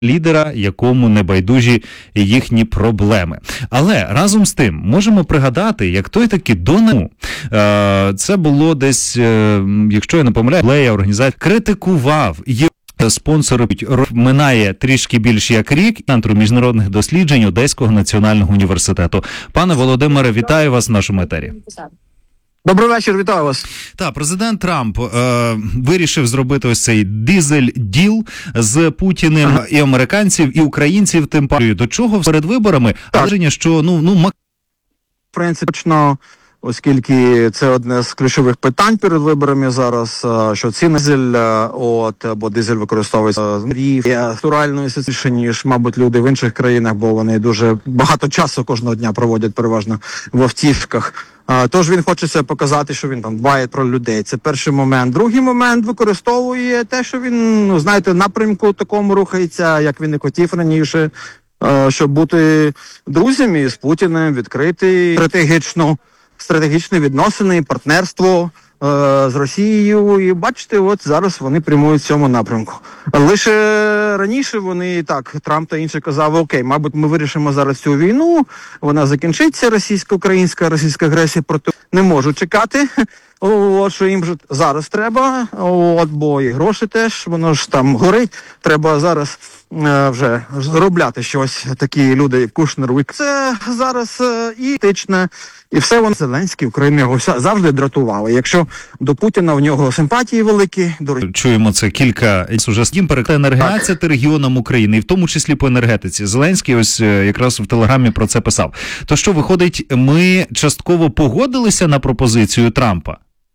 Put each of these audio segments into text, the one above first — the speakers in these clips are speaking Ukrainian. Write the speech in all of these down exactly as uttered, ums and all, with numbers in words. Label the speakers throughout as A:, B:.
A: лідера, якому не байдужі їхні проблеми. Але разом з тим можемо пригадати, як той таки Дональд, е, це було десь, е, якщо я не помиляю, Лея організація критикував є спонсори. Минає трішки більш як рік Центру міжнародних досліджень Одеського національного університету. Пане Володимире, вітаю вас в нашому етері.
B: Добрий вечір, вітаю вас.
A: Так, президент Трамп е, вирішив зробити ось цей дизель-діл з Путіним, ага. і американців, і українців, тим паче. До чого перед виборами? Враження, що, ну, ну, мак...
B: В принципі, точно, оскільки це одне з ключових питань перед виборами зараз, що ці дизель, от, бо дизель використовується рів, є натуральною більше, ніж, мабуть, люди в інших країнах, бо вони дуже багато часу кожного дня проводять переважно в автівках. Тож він хоче показати, що він там дбає про людей. Це перший момент. Другий момент використовує те, що він, ну, знаєте, напрямку такому рухається, як він і хотів раніше, щоб бути друзями з Путіним, відкрити стратегічно, стратегічні відносини, партнерство е, з Росією. І бачите, от зараз вони прямують в цьому напрямку. Лише раніше вони, так, Трамп та інші казали, окей, мабуть, ми вирішимо зараз цю війну, вона закінчиться, російсько-українська, російська агресія проти не можуть чекати. От, що їм же зараз треба, от, бо і гроші теж, воно ж там горить, треба зараз е, вже заробляти щось, такі люди, як Кушнер, Вік. Це зараз е, і етичне, і все воно. Зеленський, Україна його завжди дратували. Якщо до Путіна в нього симпатії великі, до...
A: Чуємо це кілька, уже з ким перекладає енергетика регіонам України, і в тому числі по енергетиці. Зеленський ось якраз в Телеграмі про це писав. То що, виходить, ми частково погодилися на пропозицію Трампа?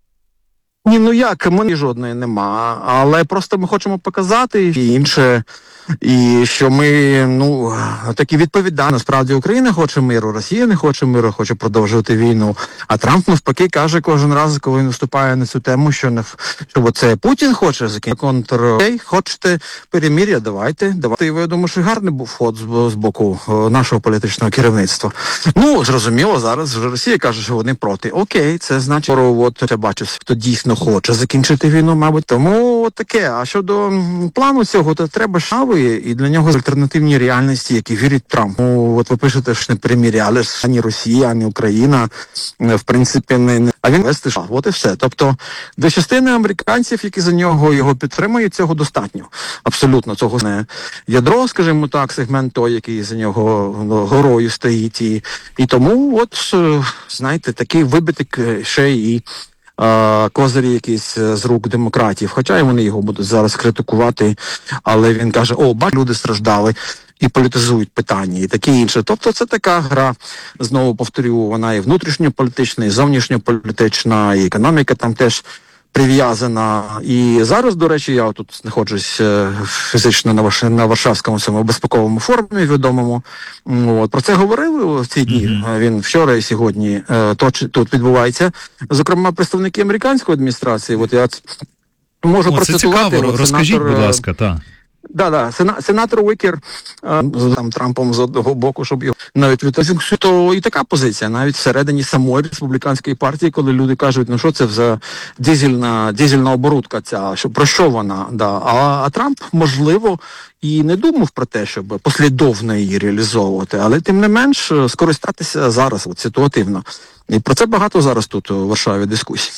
B: Ні, ну як, ми жодної нема, але просто ми хочемо показати і інше, і що ми, ну, такі відповідальні. Насправді Україна хоче миру, Росія не хоче миру, хоче продовжувати війну, а Трамп навпаки каже кожен раз, коли він виступає на цю тему, що не що це Путін хоче закінчити контр. Окей, хочете перемир'я, давайте, давайте. І я думаю, що гарний був ход з, з боку нашого політичного керівництва. Ну, зрозуміло, зараз вже Росія каже, що вони проти. Окей, це значить, от я бачу, хто дійсно хоче закінчити війну, мабуть. Тому от таке. А щодо плану цього, то треба шави, і для нього альтернативні реальності, які вірять Трампу. Ну, от ви пишете, що не перемир'я, але ж ані Росія, ані Україна, в принципі, не, не... а він вести шаг. От і все. Тобто, для частини американців, які за нього його підтримують, цього достатньо. Абсолютно. Цього не ядро, скажімо так, сегмент той, який за нього горою стоїть. І, і тому, от, знаєте, такий вибиток ще і козирі якісь з рук демократів, хоча і вони його будуть зараз критикувати, але він каже, о, бач, люди страждали і політизують питання, і таке інше. Тобто це така гра, знову повторю, вона і внутрішньополітична, і зовнішньополітична, і економіка там теж прив'язана. І зараз, до речі, я тут знаходжусь фізично на, Варш... на Варшавському цьому безпековому форумі відомому. От, про це говорили в ці дні. Mm-hmm. Він вчора і сьогодні то, тут відбувається. Зокрема, представники американської адміністрації. От я можу
A: О,
B: процитувати.
A: Це цікаво. Розкажіть,
B: сенатор,
A: будь ласка, так.
B: Да, да, Сена, сенатор Уікер з там Трампом з одного боку, щоб його навіть відтасив, то і така позиція, навіть всередині самої республіканської партії, коли люди кажуть, ну що це за дизельна, дизельна оборудка ця, що про що вона, да. А, а Трамп, можливо, і не думав про те, щоб послідовно її реалізовувати, але тим не менш скористатися зараз от, ситуативно. І про це багато зараз тут у Варшаві дискусій.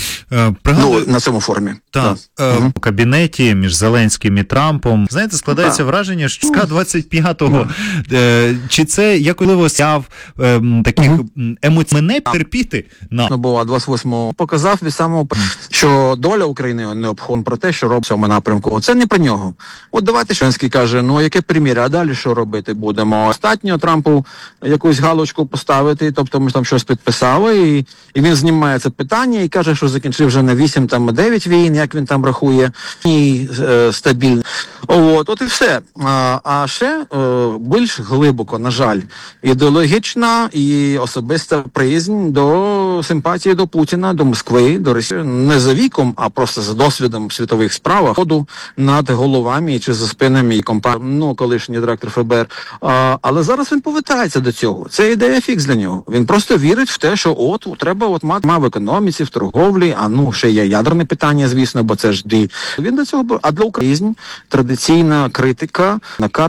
A: Е, Пригадую,
B: ну, на цьому форумі.
A: Так, е, угу. У кабінеті між Зеленським і Трампом, знаєте, складається так. враження, що з Ка двадцять п'ятого, е, чи це якось стяв е, таких угу. емоцій не терпіти? На.
B: Ну, бо двадцять восьмого показав від самого, що доля України не обходить про те, що робить в цьому напрямку. Це не про нього. От давайте Зеленський каже, ну яке примір'я, а далі що робити будемо? Остатньо Трампу якусь галочку поставити, тобто ми там щось підписали, і, і він знімає це питання і каже, що закінчив вже на вісім там дев'ять війн, як він там рахує, і е, стабільно. От, от і все. А, а ще е, більш глибоко, на жаль, ідеологічна і особиста приязнь до симпатії до Путіна, до Москви, до Росії. Не за віком, а просто за досвідом в світових справах, ходу над головами чи за спинами і компанії, ну, колишній директор Ф Б Р. А, але зараз він повертається до цього. Це ідея фікс для нього. Він просто вірить в те, що от треба от мати в економіці, в торговлі, а ну ще є ядерне питання, звісно, бо це ж ді. Він до цього, а для України традиційна критика на кар